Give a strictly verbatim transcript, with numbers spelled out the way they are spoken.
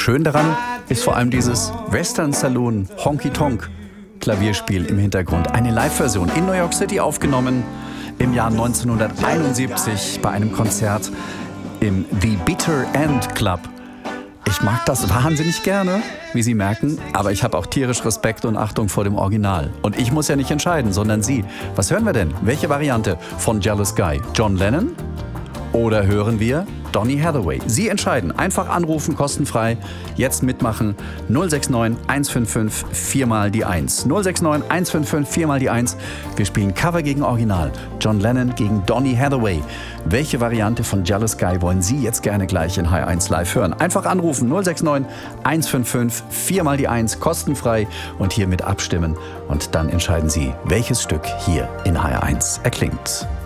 Schön daran ist vor allem dieses Western Saloon Honky Tonk Klavierspiel im Hintergrund. Eine Live-Version in New York City aufgenommen im Jahr neunzehnhunderteinundsiebzig bei einem Konzert im The Bitter End Club. Ich mag das wahnsinnig gerne, wie Sie merken, aber ich habe auch tierisch Respekt und Achtung vor dem Original. Und ich muss ja nicht entscheiden, sondern Sie. Was hören wir denn? Welche Variante von Jealous Guy? John Lennon? Oder hören wir Donny Hathaway? Sie entscheiden. Einfach anrufen, kostenfrei. Jetzt mitmachen. null sechs neun eins fünf fünf vier mal die eins. null sechs neun eins fünf fünf vier mal die eins. Wir spielen Cover gegen Original. John Lennon gegen Donny Hathaway. Welche Variante von Jealous Guy wollen Sie jetzt gerne gleich in H eins Live hören? Einfach anrufen. null sechs neun eins fünf fünf vier mal die eins. Kostenfrei. Und hier mit abstimmen. Und dann entscheiden Sie, welches Stück hier in H eins erklingt.